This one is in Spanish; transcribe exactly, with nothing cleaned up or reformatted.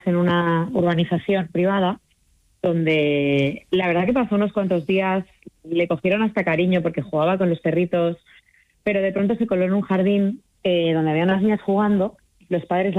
en una urbanización privada donde la verdad que pasó unos cuantos días, le cogieron hasta cariño porque jugaba con los perritos, pero de pronto se coló en un jardín eh, donde había unas niñas jugando, los padres